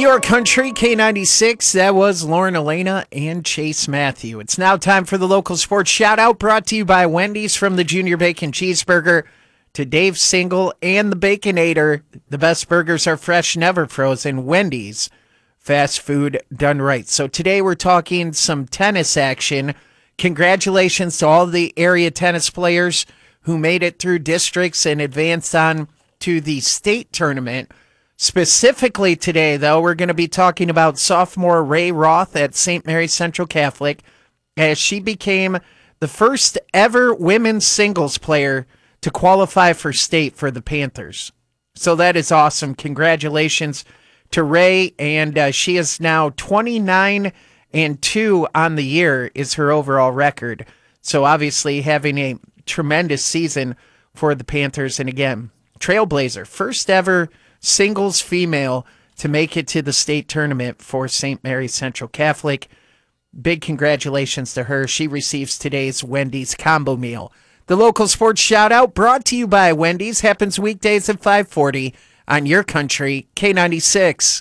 Your Country, K96. That was Lauren Elena and Chase Matthew. It's now time for the local sports shout-out, brought to you by Wendy's. From the Junior Bacon Cheeseburger to Dave Single and the Baconator. The best burgers are fresh, never frozen. Wendy's, fast food done right. So today we're talking some tennis action. Congratulations to all the area tennis players who made it through districts and advanced on to the state tournament. Specifically today, though, we're going to be talking about sophomore Ray Roth at St. Mary's Central Catholic, as she became the first ever women's singles player to qualify for state for the Panthers. So that is awesome. Congratulations to Ray, and she is now 29-2 on the year is her overall record. So obviously having a tremendous season for the Panthers, and again, trailblazer, first ever singles female to make it to the state tournament for St. Mary's Central Catholic. Big congratulations to her. She receives today's Wendy's combo meal. The local sports shout out brought to you by Wendy's happens weekdays at 5:40 on Your Country, K96.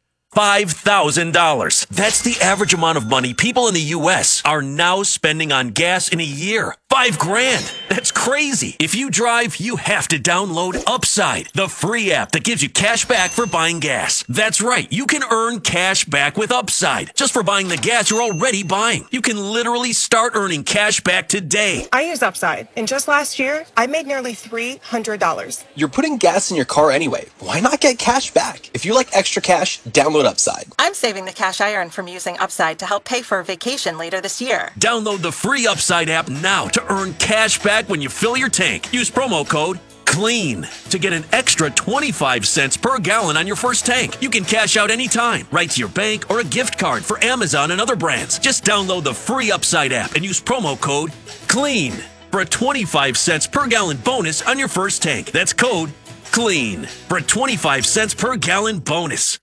$5,000. That's the average amount of money people in the U.S. are now spending on gas in a year. $5,000. That's crazy. If you drive, you have to download Upside, the free app that gives you cash back for buying gas. That's right. You can earn cash back with Upside just for buying the gas you're already buying. You can literally start earning cash back today. I use Upside, and just last year, I made nearly $300. You're putting gas in your car anyway. Why not get cash back? If you like extra cash, download Upside. I'm saving the cash I earn from using Upside to help pay for a vacation later this year. Download the free Upside app now to earn cash back when you fill your tank. Use promo code CLEAN to get an extra 25 cents per gallon on your first tank. You can cash out anytime, right to your bank or a gift card for Amazon and other brands. Just download the free Upside app and use promo code CLEAN for a 25 cents per gallon bonus on your first tank. That's code CLEAN for a 25 cents per gallon bonus.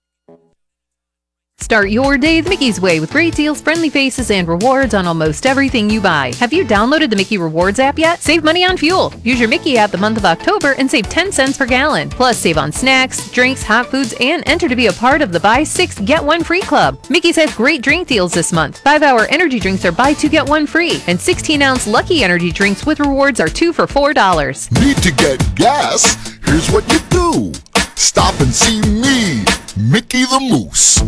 Start your day the Mickey's way with great deals, friendly faces, and rewards on almost everything you buy. Have you downloaded the Mickey Rewards app yet? Save money on fuel. Use your Mickey app the month of October and save 10 cents per gallon. Plus, save on snacks, drinks, hot foods, and enter to be a part of the Buy 6, Get 1 Free Club. Mickey's has great drink deals this month. 5-hour energy drinks are buy 2, get 1 free. And 16-ounce Lucky Energy drinks with rewards are 2 for $4. Need to get gas? Here's what you do. Stop and see me, Mickey the Moose.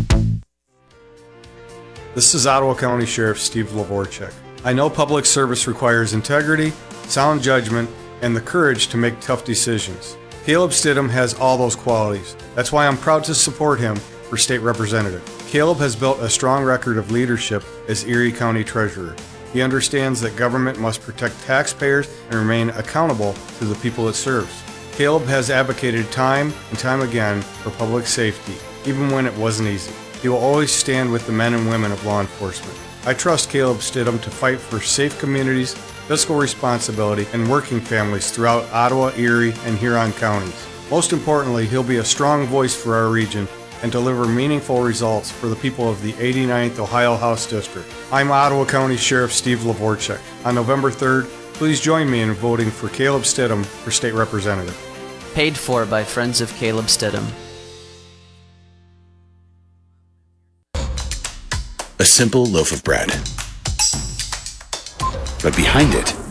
This is Ottawa County Sheriff Steve Lavorchek. I know public service requires integrity, sound judgment, and the courage to make tough decisions. Caleb Stidham has all those qualities. That's why I'm proud to support him for state representative. Caleb has built a strong record of leadership as Erie County Treasurer. He understands that government must protect taxpayers and remain accountable to the people it serves. Caleb has advocated time and time again for public safety, even when it wasn't easy. He will always stand with the men and women of law enforcement. I trust Caleb Stidham to fight for safe communities, fiscal responsibility, and working families throughout Ottawa, Erie, and Huron counties. Most importantly, he'll be a strong voice for our region and deliver meaningful results for the people of the 89th Ohio House District. I'm Ottawa County Sheriff Steve Lavorchek. On November 3rd, please join me in voting for Caleb Stidham for state representative. Paid for by Friends of Caleb Stidham. A simple loaf of bread. But behind it